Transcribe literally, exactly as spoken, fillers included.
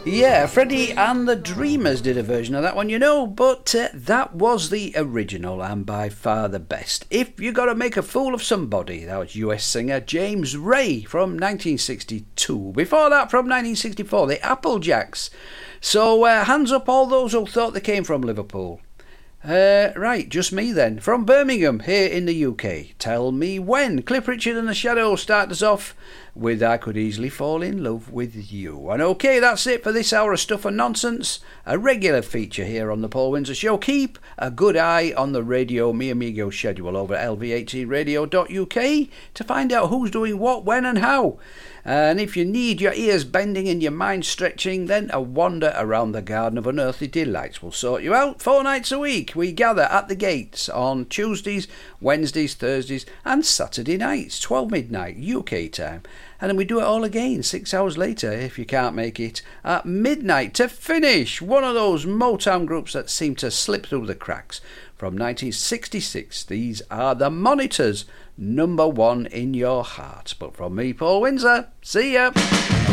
Yeah, Freddie and the Dreamers did a version of that one, you know, but uh, that was the original and by far the best. If You Gotta Make a Fool of Somebody, that was U S singer James Ray from nineteen sixty-two. Before that, from nineteen sixty-four, the Applejacks. So uh, hands up all those who thought they came from Liverpool. Uh, right, just me then. From Birmingham, here in the U K. Tell Me When. Cliff Richard and the Shadows start us off with I Could Easily Fall in Love with You. And okay, that's it for this hour of Stuff and Nonsense. A regular feature here on the Paul Windsor Show. Keep a good eye on the Radio Mi Amigo schedule over at L V eighteen radio dot U K to find out who's doing what, when and how. And if you need your ears bending and your mind stretching, then a wander around the Garden of Unearthly Delights will sort you out. Four nights a week we gather at the gates on Tuesdays, Wednesdays, Thursdays and Saturday nights, twelve midnight U K time. And then we do it all again six hours later, if you can't make it, at midnight to finish. One of those Motown groups that seem to slip through the cracks. From nineteen sixty-six, these are the Monitors, number one in your heart. But from me, Paul Windsor, see ya.